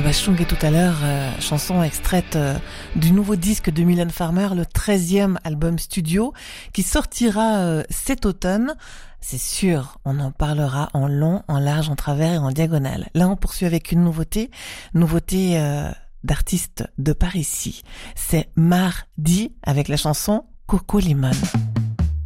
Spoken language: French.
Bachung et tout à l'heure, chanson extraite du nouveau disque de Mylène Farmer, le 13e album studio, qui sortira cet automne. C'est sûr, on en parlera en long, en large, en travers et en diagonale. Là, on poursuit avec une nouveauté d'artiste de par ici. C'est Mardi avec la chanson Coco Limon.